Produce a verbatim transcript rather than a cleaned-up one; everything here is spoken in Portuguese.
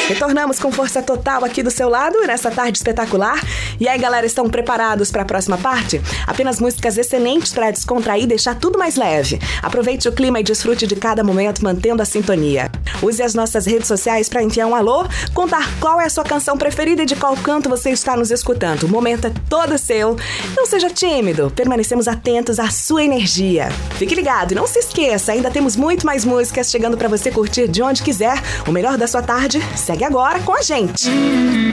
Retornamos com força total aqui do seu lado nessa tarde espetacular. E aí, galera, estão preparados para a próxima parte? Apenas músicas excelentes para descontrair e deixar tudo mais leve. Aproveite o clima e desfrute de cada momento mantendo a sintonia. Use as nossas redes sociais para enviar um alô, contar qual é a sua canção preferida e de qual canto você está nos escutando. O momento é todo seu. Não seja tímido, permanecemos atentos à sua energia. Fique ligado e não se esqueça, ainda temos muito mais músicas chegando para você curtir de onde quiser. O melhor da sua tarde segue agora com a gente.